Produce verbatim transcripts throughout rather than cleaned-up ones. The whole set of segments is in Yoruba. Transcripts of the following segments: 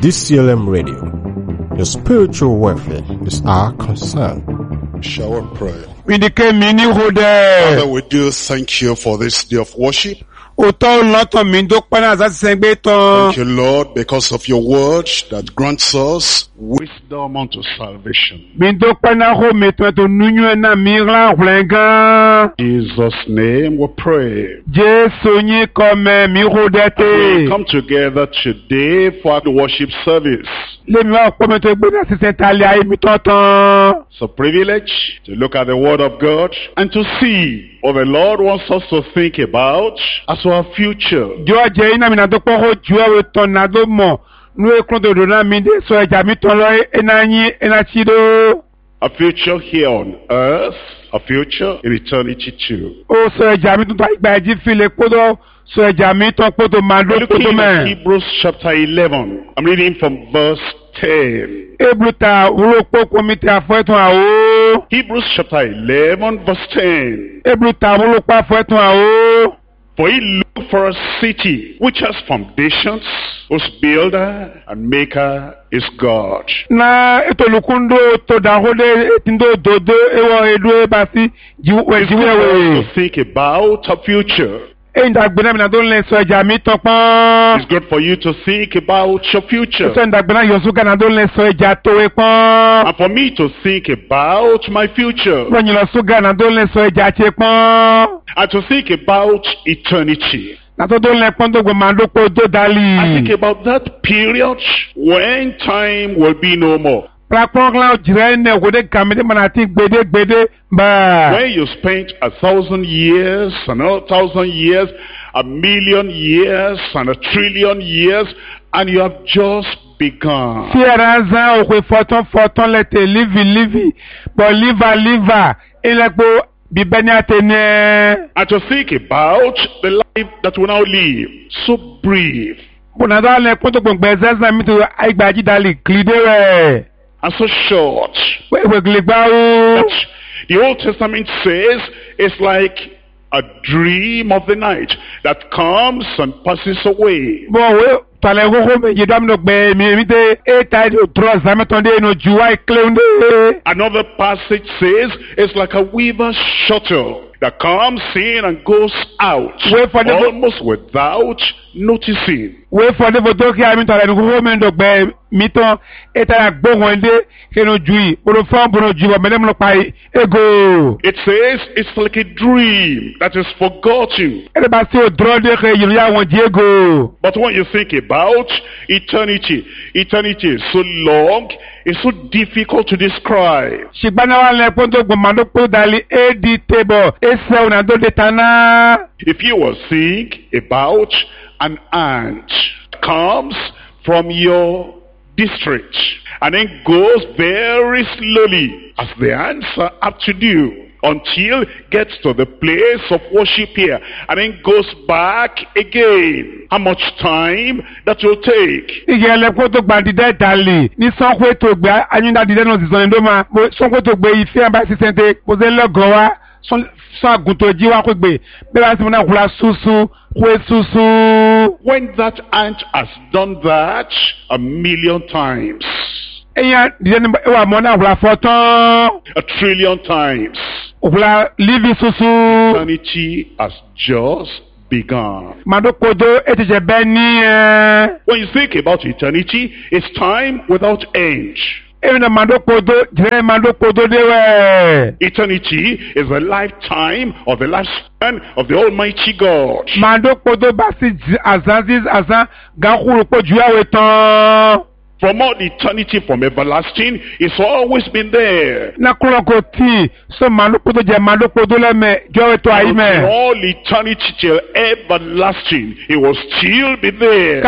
D C L M Radio. Your spiritual welfare is our concern. Shall we pray? Father, we do thank you for this day of worship. Thank you, Lord, because of your word that grants us wisdom unto salvation. In Jesus' name we pray. We come together today for the worship service. It's a privilege to look at the word of God and to see what the Lord wants us to think about as our future. A future here on earth, a future in eternity too. Looking at Hebrews chapter eleven, I'm reading from verse ten. Hebrews chapter eleven, verse ten. For he looked for a city which has foundations, whose builder and maker is God. To think about a future. It's good for you to think about your future. And for me to think about my future. And to think about eternity. I think about that period when time will be no more. When you spent a thousand years, another thousand years, a million years, and a trillion years, and you have just begun. And to think about the life that we now live, so brief. And so short that the Old Testament says it's like a dream of the night that comes and passes away. Another passage says it's like a weaver's shuttle that comes in and goes out almost without noticing. It says it's like a dream that is forgotten. But when you think about eternity, eternity is so long, it's so difficult to describe. If you will think about an ant comes from your district and then goes very slowly, as the ants are apt to do, until it gets to the place of worship here, and then goes back again. How much time that will take? When that ant has done that a million times, a trillion times, eternity has just begun. When you think about eternity, it's time without end. Eternity is a lifetime of the lifespan of the Almighty God. From all eternity, from everlasting, it's always been there. From all eternity till everlasting, it will still be there.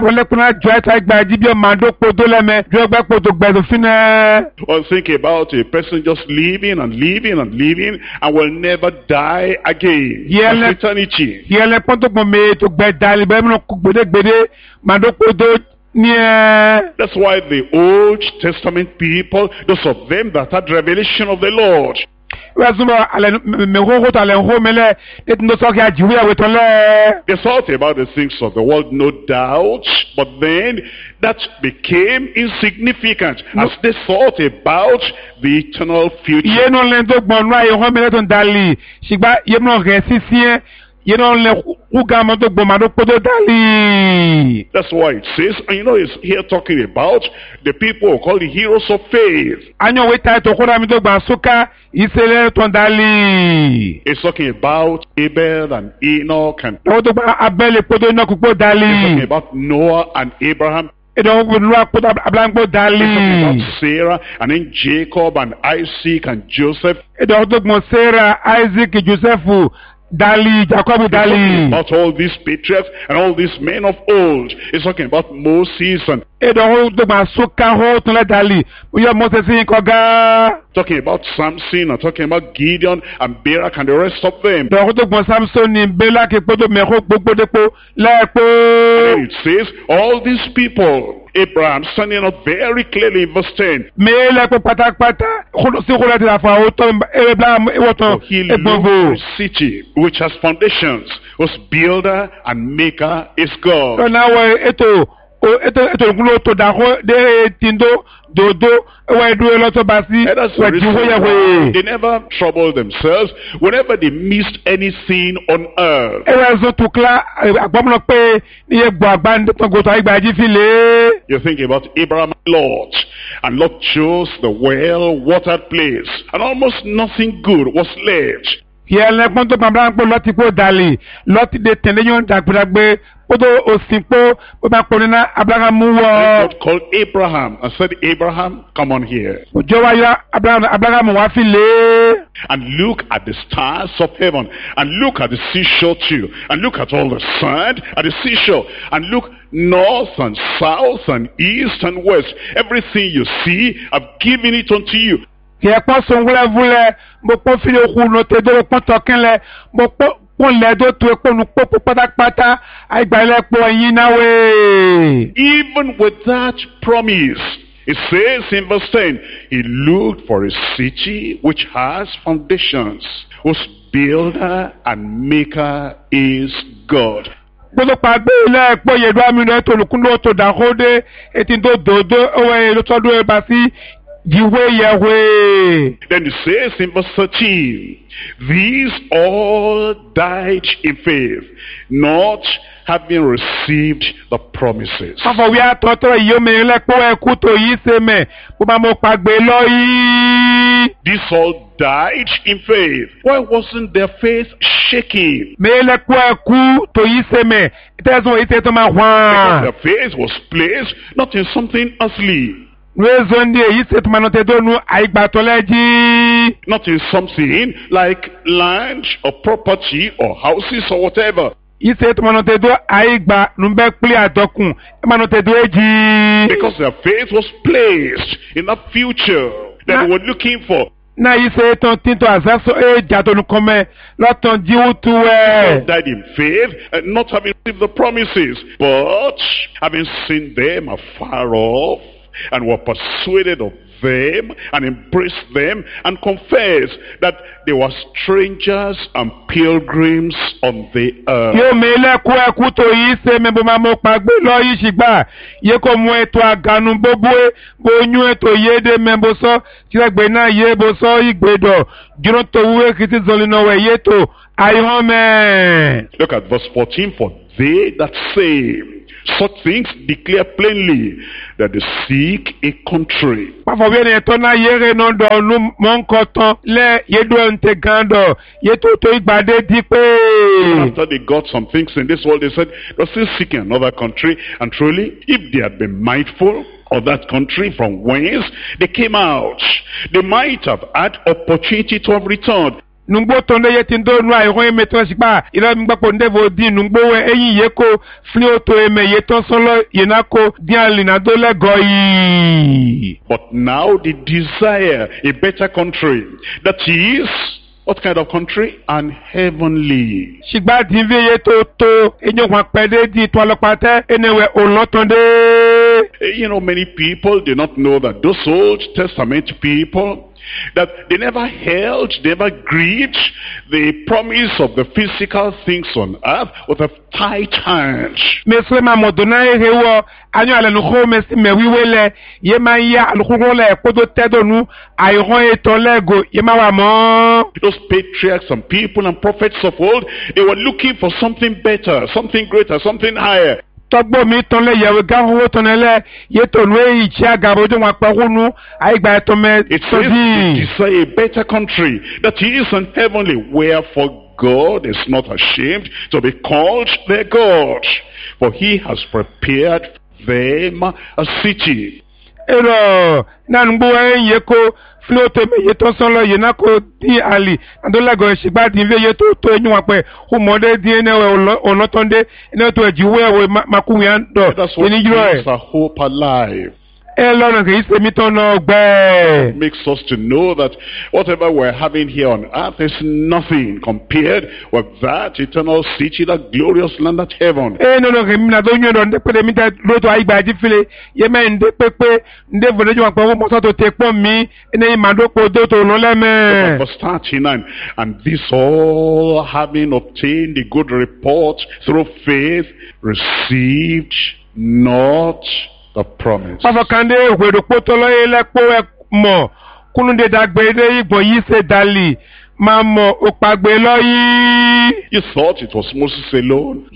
Well, think about a person just living and living and living and will never die again. That's eternity. That's why the Old Testament people, those of them that had revelation of the Lord, Wazuma ale meho to ale ho mele it no so ka jiwe awetole. They thought about the things of the world, no doubt, but then that became insignificant as they thought about the eternal future. Ye no le do gbonu aye ho mele to dali sigba ye no re sisien ye no le ugama to gboma do podo dali. That's why it says, and you know, it's here talking about the people who call the heroes of faith. Anyo we ta to kora mi to gba suka isele to dali. It's talking about Abel and Enoch, and To to gba abele podo no kupo it's talking dali. about Noah and Abraham. Edo wo lu apodo ablan po It's talking dali. about Sarah, and then Jacob and Isaac and Joseph. Edo to gbo Sarah, Isaac, Joseph dali, Jacob It's talking dali. about all these patriarchs and all these men of old. It's talking about Moses and Edo ho to gba suka ho to le dali. Oyo Moses yin ko ga. talking about Samson and talking about Gideon and Barak and the rest of them. Edo ho to gbo Samson ni Bela ke podo me ho gbogbo depo lepo. And it says, all these people, Abraham standing up very clearly in verse ten. Me lepo patakpata. Kholo si kholo ti la fa o to e bla e wo to He e looked for gbogbo. a city which has foundations, whose builder and maker is God. So now eto o eto eto ngulo to da ho de tindo dodo wa edu e lo to basi And that's the wa reason jiwo ya why we. they never troubled themselves whenever they missed anything on earth. E wa zo tukla agbomo pe ni e gbo agba ndan go to igba ji file. You think about Abraham and Lot, and Lot chose the well-watered place, and almost nothing good was left. Ye le pon to pambra po loti po dali loti de tele yon dagbagbe podo osinpo o ba po na Abraham mu wo. God called Abraham and said, Abraham, come on here. Ojo wa ya Abraham Abraham wa file. And look at the stars of heaven, and look at the seashore too, and look at all the sand at the seashore, and look north and south and east and west. Everything you see, I've given it unto you. Ye pa son wule wule mo po file ku no te do po token le mo po po le do to po nu po po patakpata ai gba le po yin na we. Even with that promise, it says in verse ten, he looked for a city which has foundations, whose builder and maker is God. Gbogbo pàgbé ilé ẹ̀pọ̀ yẹ̀dú àmìnà ètò olùkúndó tó dàkóde etí tó dòdó owó èlò tọ́dún ẹ̀bà sí jíwé yẹ̀wé. Then it says in verse thirteen, these all died in faith, not having received the promises. Fọ́fọ̀wé àtọ́tọ́ ìyómi lẹ́pọ̀ ẹ̀kú tó yí se mẹ́ bó bá mo pàgbé lọ yìí. These all died in faith. Why wasn't their faith shaking? Mi lẹ́pọ̀ ẹ̀kú tó yí se mẹ́ ìtẹ́sùn ìtẹ́ tó máa Because wọ́n. their faith was placed not in something earthly, Rezo ndi èyí se tó máa nọ tẹ́ dónú àìgbàtọ́lẹ́jì. not in something like land or property or houses or whatever. Ise tó máa nọ tẹ́ dó àìgbà nùbẹ́ pílẹ̀ àdọ́kùn ẹ máa nọ tẹ́ dó èjì. Because their faith was placed in that future that they were looking for. Na ise tán títọ́ àzásọ èjà tó nùkọ́ mẹ́ lọ́tàn jíwú tu They ẹ̀. died in faith, and not having received the promises, but having seen them afar off, and were persuaded of them, and embraced them, and confessed that they were strangers and pilgrims on the earth. Yóò mi lẹ́kú ẹkú tó yí se mi bó máa mo pàgbé lọ yí ṣìgbà. Yé kò mú ètò àgànú gbogbo ẹ bó yún ètò yéde mẹ́ bó sọ tíwẹ́gbẹ́ náà yé bó sọ ìgbèdọ̀. Jùlọ tó wúwé kìtì zọlínà wẹ̀ yé tó àìhàn mẹ́. Look at verse fourteen. For they that say such things declare plainly that they seek a country. Pàfọ̀wé ni ẹ̀tọ́ náà yére náà dọ̀ ọ̀nù mọ́ ń kọ́ tán lẹ́ yédú ẹ̀ ń tẹ gan dọ̀ yé tó tó ìgbàdé di pé. After they got some things in this world, they said they're still seeking another country. And truly, if they had been mindful of that country from whence they came out, they might have had opportunity to have returned. Nungbo tonde ye tindo nwa ihon eme to sipa ila mgba po ndevo di nungbo we eyin ye ko fli oto eme ye ton solo ye na ko di alina do le goyi. But now they desire a better country. That is, what kind of country? An heavenly. Sigba di ve ye to to enyo kwa pede di to alopate enewe olotonde. You know, many people do not know that those Old Testament people, that they never held, they never gripped the promise of the physical things on earth with a tight hand. Mesle ma modona ehewo anyo ale nuko mesi mewiwele ye ma ya alukuko le kodo tedonu ayron eton lego ye ma wa mo. Those patriarchs and people and prophets of old, they were looking for something better, something greater, something higher. Togbo mi ton le yewe gawo ton le ye ton we ichi agabo jo wa pahunu aigba ton me it says it is a better country that he is in heavenly, wherefore God is not ashamed to be called their God, for he has prepared them a city. Ero nan bu en yeko flote me yeto solo yenako di ali andola go shigba di ve yeto to enyu wa pe o mode di ene olotonde ene to ejiwe we makunwi ando ni jiro e a hope alive. Makes us to know that whatever we're having here on earth is nothing compared with that eternal city, that glorious land at heaven. Verse thirty-nine, and this all, having obtained the good report through faith, received not the promise. You thought it was Moses alone.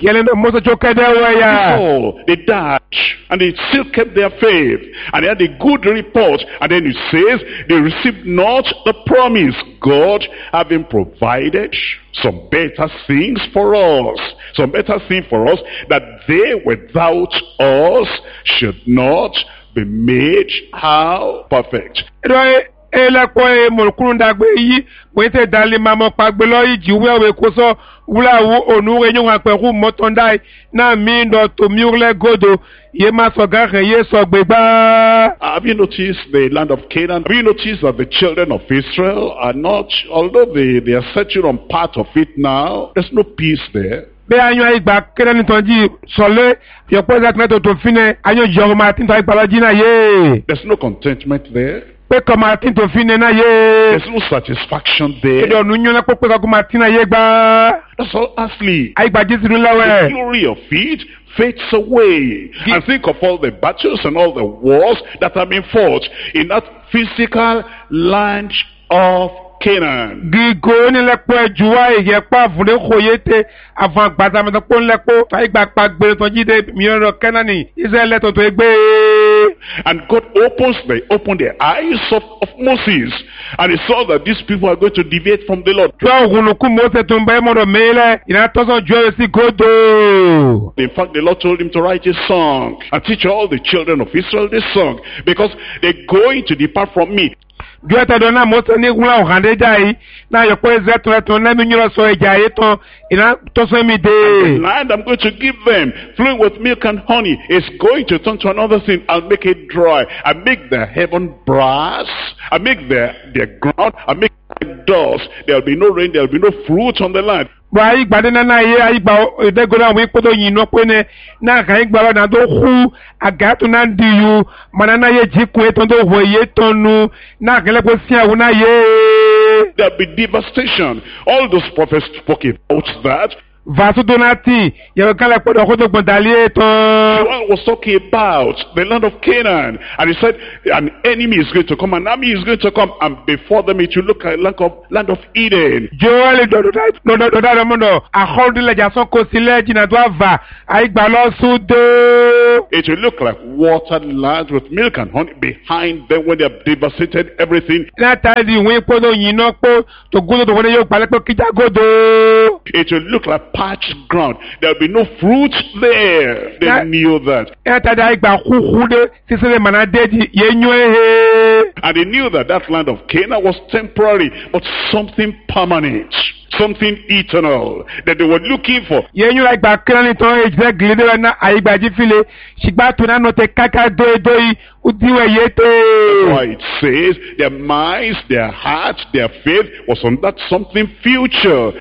Oh, they died and they still kept their faith and they had a good report, and then it says they received not the promise. God having provided some better things for us, some better thing for us, that they without us should not be made how perfect. Ele kwa molkunda gbe yi wete dali mamo pagbelo iji wewe koso wula wu onu enyo wa pe ru motondai na mi ndo to miurle godo ye ma so ga ye so gbegba. Have you noticed the land of Canaan? Have you noticed that the children of Israel are not, although they, they are settling on part of it now, there's no peace there. Be anyo igba kere ni tonji sole yo po that meto to fine anyo jogo ma tin to igba lojina ye. There's no contentment there. There's no satisfaction there. That's all earthly. The glory of it fades away. And think of all the battles and all the wars that have been fought in that physical land of Canaan. And God opens the opened the eyes of, of Moses, and he saw that these people are going to deviate from the Lord. In fact, the Lord told him to write a song and teach all the children of Israel this song, because they're going to depart from me. The land I'm going to give them, flowing with milk and honey, is going to turn to another thing. I'll make it dry. I make the heaven brass. I make the, the ground. I make it dust. There'll be no rain. There'll be no fruit on the land. Why badena na ye aigba edegona we kodo yin no pene na kan igba na do hu agatu na ndiyu manana ye jiku eton do ho ye tonu na kele ko si awu na ye. There'll be devastation. All those prophets spoke about that. Vasu donati ye kala kodo kodo gbondali eton. John was talking about the land of Canaan, and he said an enemy is going to come, an army is going to come, and before them it will look like land of land of Eden. Joel do do do do do do mono akhondu le jason ko sile jina do ava aigba lo sudo. It will look like watered land with milk and honey behind them when they have devastated everything. It will look like parched ground. There will be no fruit there. They that, knew that. And they knew that that land of Canaan was temporary, but something permanent, something eternal that they were looking for. That's why it says their minds, their hearts, their faith was on that something future.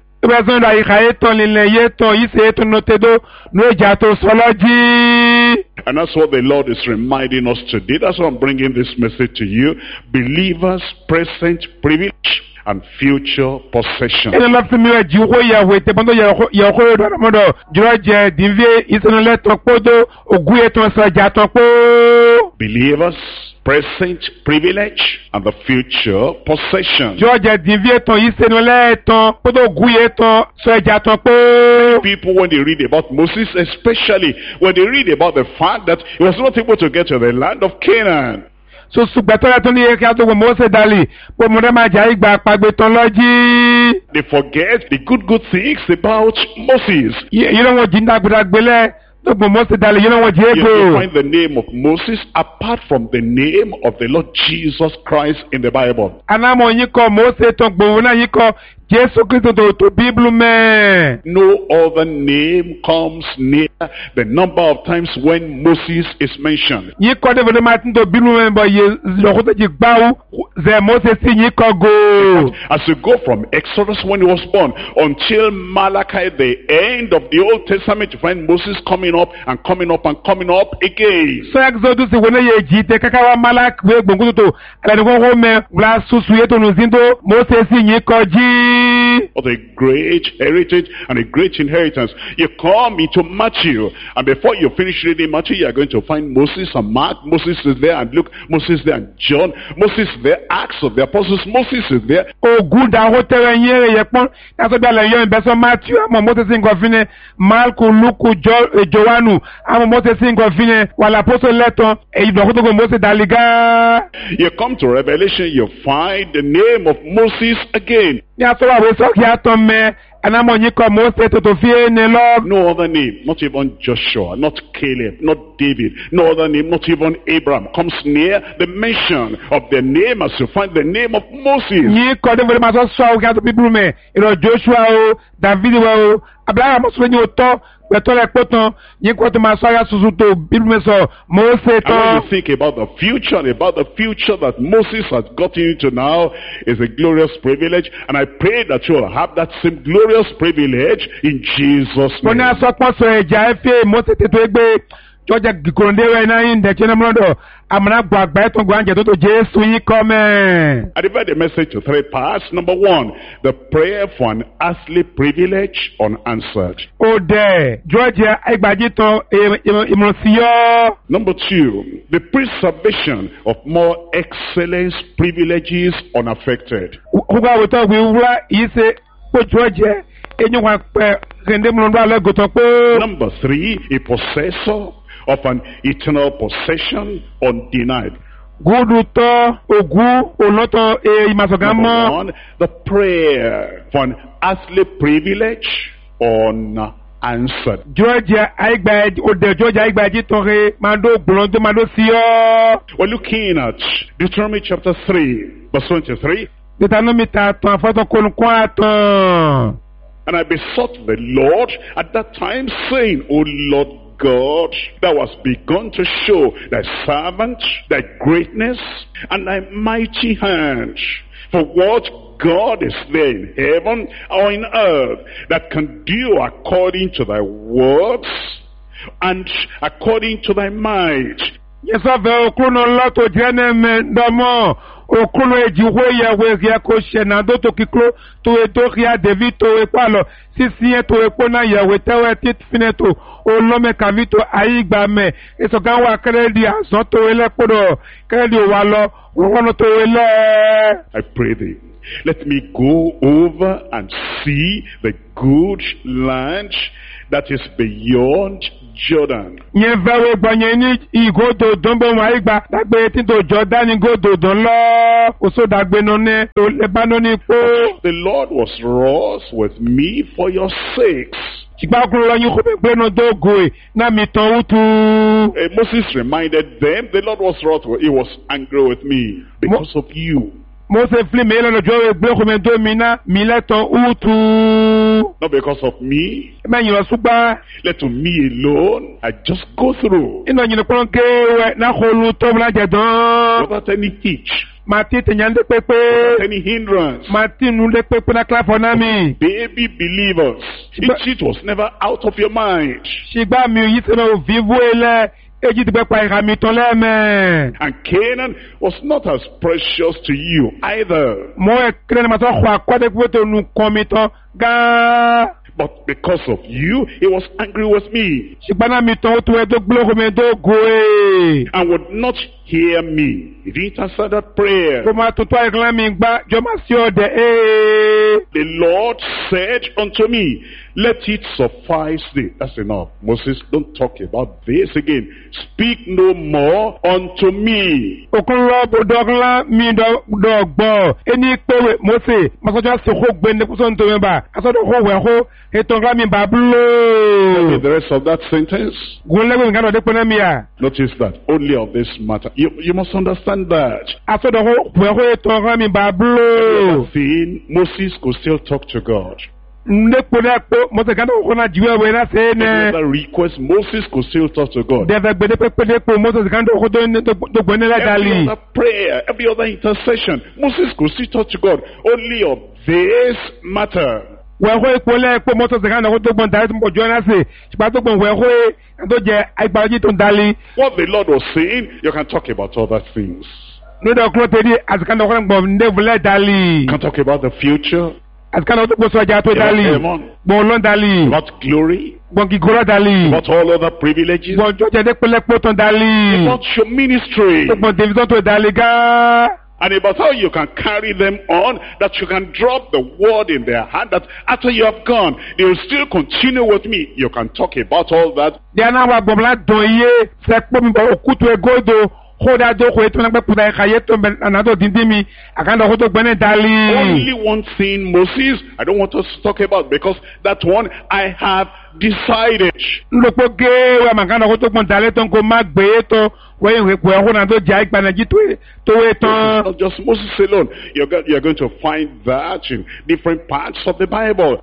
And that's what the Lord is reminding us today. That's why I'm bringing this message to you. Believers' present privilege and future possession. Ene la fimi wa jiwo ya wete bondo ya ya ko do modo juro je divie isenle to podo oguye to so ja to po. Believers' present privilege and the future possession. Juro je divie to isenle to podo oguye to so ja to po. People, when they read about Moses, especially when they read about the fact that he was not able to get to the land of Canaan. So sugbatola to ni e ka to wo Mose dali po mo re ma ja igba pagbe ton loji. They forget the good good things about Moses. You know what jinda gbadagbele to go Mose dali you know what You jego. find the name of Moses apart from the name of the Lord Jesus Christ in the Bible. Anamo yin ko Mose to gbo na yin ko Jesu Kristo to to Bible me. No other name comes near the number of times when Moses is mentioned. Yin ko de vele matin to Bible me bo ye lo ko te gba ze Mose si yin ko go. As you go from Exodus when he was born until Malachi, the end of the Old Testament, you find Moses coming up and coming up and coming up again. So Exodus we na ye jite kaka wa Malak we gbongu to ala ni ko ko me bla susu ye to no zindo Mose si yin ko ji. Of a great heritage and a great inheritance. You come into Matthew, and before you finish reading Matthew, you are going to find Moses and Mark. Moses is there, and Luke. Moses there, and John. Moses there. Acts of the Apostles. Moses is there. O good da hotel yen ye pon. Na so bi ala yon be so Matthew amo Moses sin go fine. Mark, Luke, Joanu amo Moses sin go fine. Wala apostle leton e do ko to go Moses daliga. You come to Revelation, you find the name of Moses again. Ni aso wa we so ki aton me anamo yin ko Moses to to fie ne lo. No other name, not even Joshua, not Caleb, not David, no other name, not even Abraham comes near the mention of the name as you find the name of Moses. Yin ko de vele ma so so o ki ato Bible me. Iro Joshua o, David o, Abraham so ni o to beto le poton yin ko to ma so ya susu to Bible me so Moses And to. when you think about the future, and about the future that Moses has gotten into now is a glorious privilege, and I pray that you will have that same glorious privilege in Jesus' Mo ní name. asọ́pọ̀ sọ ẹja ẹ̀fẹ́ Mose tètè gbé jọjà gìkòròndé rẹ̀ náà yín dẹ̀kí ẹ̀nà mọ́dọ̀ àmàlà gbọ́ àgbà ẹ̀tọ́ gbọ́ àǹjẹ̀ tó tó Jésù yín kọ́ mẹ́. I divide the message to three parts. Number one, the prayer for an earthly privilege unanswered. Ó dẹ̀ jọjà ẹgbàjì tán ìmọ̀ràn sí yọ. Number two, the preservation of more excellence privileges unaffected. Kúkọ́ àwòtọ́ ìwé wúrà yìí ṣe kó jọjà ẹ̀yìn wọn pẹ̀ kẹ̀ndé mọ́dọ̀ alẹ́ gòtò pé. Number three, a possessor of an eternal possession undenied. Gúdù tọ́ ògún ònàtọ̀ ìmàsọ̀gá Number mọ́. one, the prayer for an earthly privilege unanswered. Jọjà àìgbà òdè jọjà àìgbàjì tán rẹ̀ máa dó gbòòrò tó máa dó sí yọ. We're looking at Deuteronomy chapter three, verse twenty-three. Deuteronomy ta tán afọ́tọ̀ kọ́nùkọ́ àtàn. And I besought the Lord at that time, saying, O Lord God, thou hast begun to show thy servant thy greatness and thy mighty hand. For what God is there in heaven or in earth that can do according to thy words and according to thy might? Yes, I've okruno loto jene domo okruno ejiwo ya wezi ko shena do to kiklo to edoria David to epalo sisi to epona ya wetewe tit fineto olome kavito aigba me eso kan wa kredi aso to elepodo kredi wa lo wono to ele. I pray thee, let me go over and see the good land that is beyond Jordan. Yen vewe gbanye ni igodo dombo ma igba dagbe tin to Jordan igodo don lo oso dagbe no ne to Lebanon po. The Lord was wroth with me for your sakes. Chigba kuro lo yin ko be gbe no dogo e na mi ton utu. Uh, Moses reminded them, the Lord was wroth with, he was angry with me because of you. Mose fli me lo jo gbe ko me do mi na mi le ton utu. Not because of me. Me yin lo sugba. Let to me alone, I just go through Ino yin ko ke we na kholu to la je don. without any hitch, Mati te nyande pepe. without any hindrance. Mati nu le pepe na kla for na mi. Baby believers, But- it, it was never out of your mind. Chigba mi yi se no vivu ele èjì ti pẹ́ pa ìhà mi tán lẹ́ẹ̀mẹ́. And Canaan was not as precious to you either. Mo ẹ̀ kílẹ̀ ní ma tọ́ xɔ akọ́dé pé tó nu kọ́ mi tán gáá. But because of you, he was angry with me. Ṣùgbọ́n náà mi tán ó tó ẹ tó gbólóhùn mi tó goe. And would not hear me. He didn't answer that prayer. Kò máa tuntun àìkúnlá mi gbá jọ máa sí ọ̀dẹ̀ ee. The Lord said unto me, let it suffice thee. That's enough. Moses, don't talk about this again. Speak no more unto me. Òkun lọ bòdò ọ̀kúnlá mi dọ̀gbọ̀. Ẹni pèwé Mósè, Masọ́jọ́ sèkó gbẹ̀ndé kúsọ̀ nítorí bá. Asọ́dọ̀ kó wẹ̀ kó ètò ọ̀kúnlá mi bá búlò. The rest of that sentence. Gúnlẹ́gbẹ̀ mi kánà dépò náà mi à. Notice that. Only of this matter. You, you must understand that. Asọ́dọ̀ kó wẹ̀ kó ètò ọ̀kúnlá mi bá búlò. Thing, Moses could still talk to God. Another request, Moses could still talk to God. Every other prayer, every other intercession, Moses could still talk to God. Only of this matter. What the Lord was saying, you can talk about other things. You can talk about the future. About glory, about all other privileges, about your ministry, and about how you can carry them on, that you can drop the word in their hand, that after you have gone, they will still continue with me. You can talk about all that. Only one thing, Moses, I don't want us to talk about, because that one I have decided. Not just Moses alone. You're, go, you're going to find that in different parts of the Bible.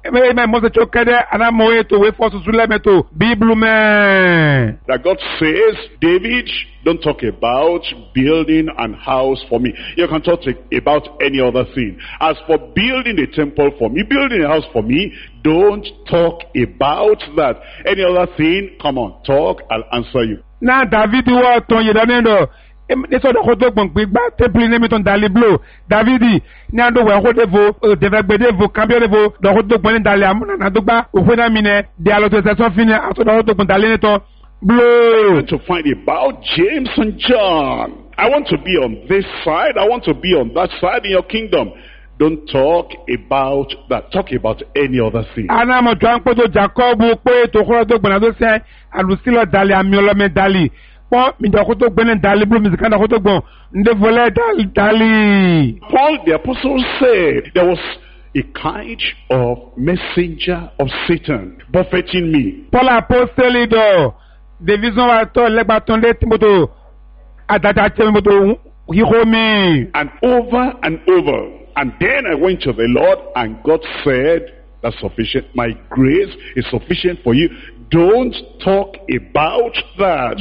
That God says, David, don't talk about building an house for me. You can talk about any other thing. As for building a temple for me, building a house for me, don't talk about that. Any other thing, come on, talk, I'll answer you. Now, David, what on you don't this other hot dog big back temple name it on Dali Blow. Davidi, now the way Hodevo, the Vebedevo, Cambiadevo, the hot dog when Dalia, Nadoba, Uwenamine, the Allotation Fina, after the hot dog on Dalinator. Blow. I want to find about James and John. I want to be on this side. I want to be on that side in your kingdom. Don't talk about that. Talk about any other thing. Anamo Janko Jacob Poe to Horodo Bonado say and Lucilla Dali Amiolome Dali. Pop in the Hoto Ben Dali Blum is the kind of Hotobon. The Volet Dali. Paul the apostle said there was a kind of messenger of Satan buffeting me. Paul Apostolido. The vision was told Lebatonde Timoto Atata Timoto Hihome. And over and over. And then I went to the Lord, and God said, that's sufficient. My grace is sufficient for you. Don't talk about that.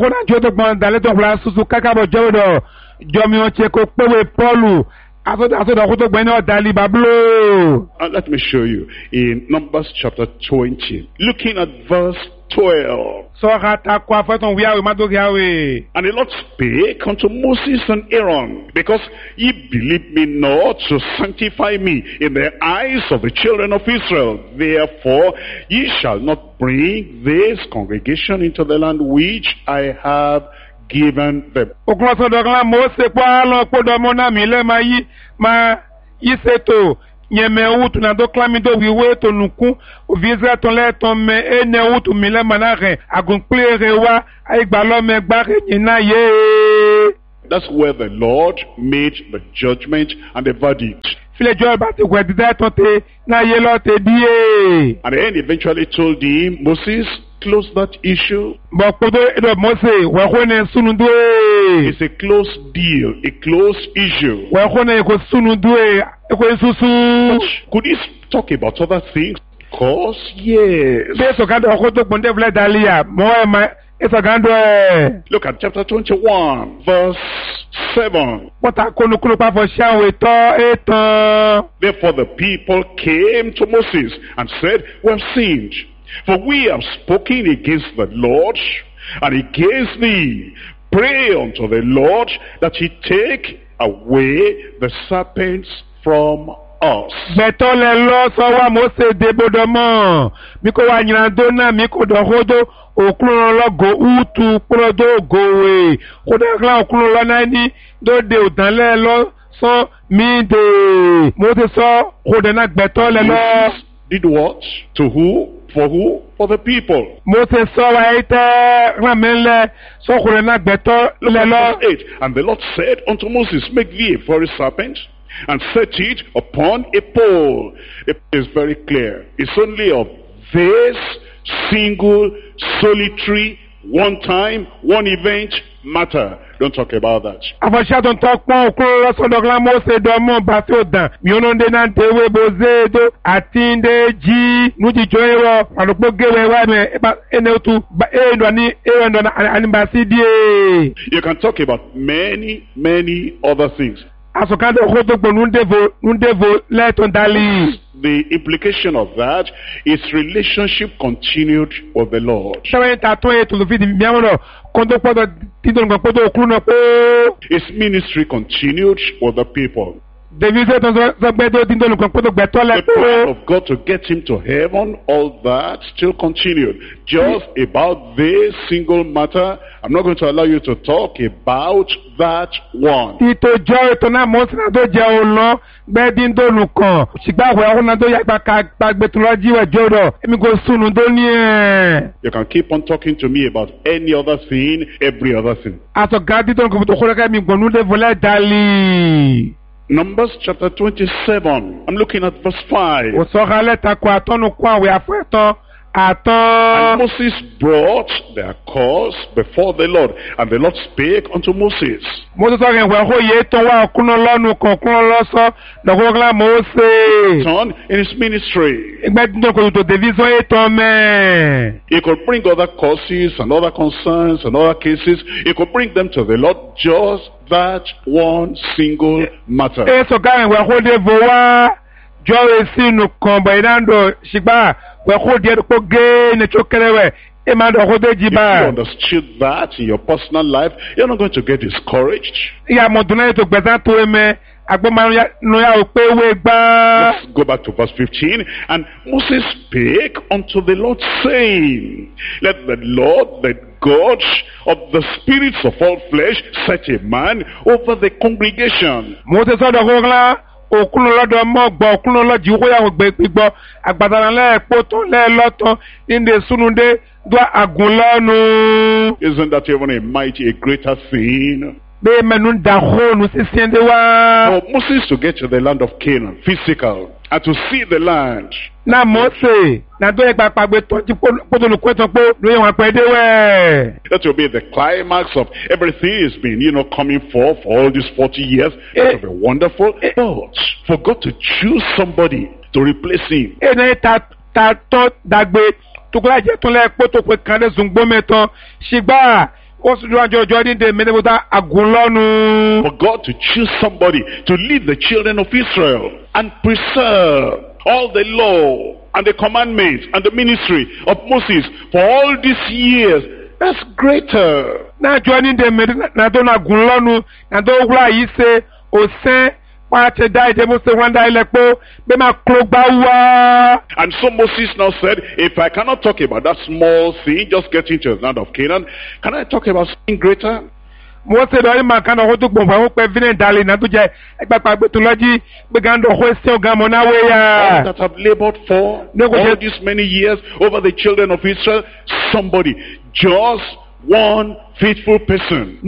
And let me show you in Numbers chapter twenty, looking at verse twelve. And the Lord spake unto Moses and Aaron, because ye believe me not to sanctify me in the eyes of the children of Israel. Therefore ye shall not bring this congregation into the land which I have given them. Nyeme utu na do klamido wiwe to nuku uvizra ton le ton me ene utu mile manare agunplere wa aigbalo me gbare nyina ye. That's where the Lord made the judgment and the verdict. And then eventually told him, Moses, close that issue. It's a closed deal, a closed issue. Could he talk about other things? Of course, yes. Look at chapter twenty-one, verse seven. Therefore the people came to Moses and said, we have sinned, for we have spoken against the Lord and against thee. Pray unto the Lord that he take away the serpents from us. Gbẹ̀tọ́ lẹ lọ sọ wá Mósè débodò mọ́. Mi kò wá nyìnàdó náà mi kò dọ̀kọ́dọ̀ òkúrò lọ́gọ̀ útu kúròdó gòwè. Kódà kílá òkúrò lọ́nà ní dóde òdànlẹ̀ lọ sọ mí dè. Mósè sọ kódà náà gbẹ̀tọ́ lẹ lọ. Did what? To who? For who? For the people. Mósè sọ wá yìí tẹ́ rámẹ́lẹ́ sọ kódà náà gbẹ̀tọ́ lẹ lọ. eight. And the Lord said unto Moses, make thee a fiery serpent, and set it upon a pole. It is very clear. It's only of this single, solitary, one time, one event matter. Don't talk about that. Àfọ̀ṣà tó ń tọ́ pọ́n òkúrò lọ́sọ̀dọ̀gbọ́n Mósè dọ́mọ́ bá tí ó dàn. Mìíràn dé náà déwé bozé dó àti ndé jí nújíjọ́ ẹ̀rọ àlùpọ̀ gẹ̀wé wá mi ẹni ó tu ẹ̀rọ ní ẹ̀rọ àníbàásí díẹ̀. You can talk about many, many other things. Àsọ̀kadà òkú tó gbọ́ núndévo núndévo lẹ́tọ̀ọ́ dálí. The implication of that is relationship continued with the Lord. Sẹ́wọ́n ta tó ètò lòfin ìdìbò mìíràn lọ kóńtó pọ́tọ̀ títọ́ nǹkan pọ́tọ̀ òkú náà pé. His ministry continued with the people. David said, "The plan of God to get him to heaven, all that still continued. Just about this single matter, I'm not going to allow you to talk about that one." Tito joy to na mo sina do je o lo gbe din do nu kan sigba we o na do ya gba ka gbe tun loji we jodo emi go sunu do ni e. You can keep on talking to me about any other thing, every other thing. Aso gadi to ko to ko ka mi gonu de vola dali. Numbers chapter twenty-seven. I'm looking at verse five. O so gale ta ko atonu kwa we afeto And Moses brought their cause before the Lord, and the Lord spake unto Moses. Moses again we ho ye to wa kuno lonu kan kuno loso do ko gla Moses. Son in his ministry. Igbe tin ko to division e to me. He could bring other causes and other concerns and other cases. He could bring them to the Lord, just that one single matter. E so ga we ho de vo wa jo sinu kan bo idando sigba we ho de ko ge ne chokelewe. If you understood that in your personal life, you're not going to get discouraged. Let's go back to verse fifteen. And Moses spake unto the Lord, saying, let the Lord, the God of the spirits of all flesh, set a man over the congregation. Òkúnlọ́ lọ́dọ̀ mọ́ gbọ́ òkúnlọ́ lọ́jì wóyàwó gbé gbígbọ́ àgbàdànà lẹ́ẹ̀pọ̀ tó lẹ́ẹ̀lọ́tọ̀ níndé súnúndé dọ́ àgùn lọ́nu. Isn't that even a mighty, a greater thing? Bẹ́ẹ̀ mẹ́nu dàhónù sísìn dé wá. For Moses to get to the land of Canaan, physical, and to see the land. Na Mose, na do ekpa pagbe to ti poto lu kweton po lo yan pe de we. That will be the climax of everything has been, you know, coming forth for all these forty years. It will be wonderful. But for God to choose somebody to replace him. E na ta ta to dagbe to ko je tun le poto pe kan le zungbo metan sigba. For God to choose somebody to lead the children of Israel and preserve all the law and the commandments and the ministry of Moses for all these years, that's greater. Na joining them na do na gunlonu na do wura yi se o se and so Moses now said, if I cannot talk about that small thing, just getting to the land of Canaan, can I talk about something greater? All that I've labored for all these many years over the children of Israel, somebody, just one faithful person.